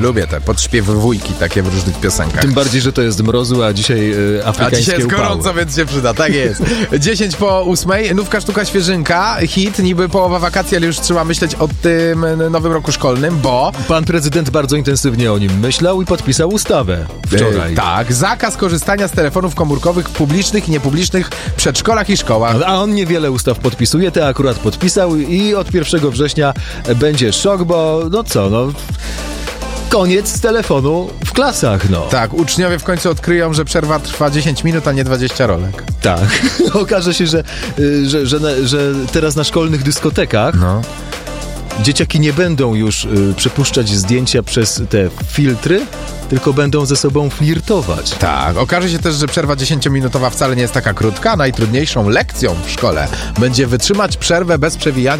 lubię te podśpiewujki takie w różnych piosenkach. Tym bardziej, że to jest mrozu, a dzisiaj afrykańskie A dzisiaj jest upały. gorąco, więc się przyda, tak jest. 10:08, nówka sztuka świeżynka, hit, niby połowa wakacji, ale już trzeba myśleć o tym nowym roku szkolnym, bo... Pan prezydent bardzo intensywnie o nim myślał i podpisał ustawę wczoraj. Tak, zakaz korzystania z telefonów komórkowych w publicznych i niepublicznych przedszkolach i szkołach. A on niewiele ustaw podpisuje, te akurat podpisał i od 1 września będzie szok, bo koniec telefonu w klasach, Tak, uczniowie w końcu odkryją, że przerwa trwa 10 minut, a nie 20 rolek. Tak. Okaże się, że teraz na szkolnych dyskotekach dzieciaki nie będą już przepuszczać zdjęcia przez te filtry, tylko będą ze sobą flirtować. Tak, okaże się też, że przerwa 10-minutowa wcale nie jest taka krótka. Najtrudniejszą lekcją w szkole będzie wytrzymać przerwę bez przewijania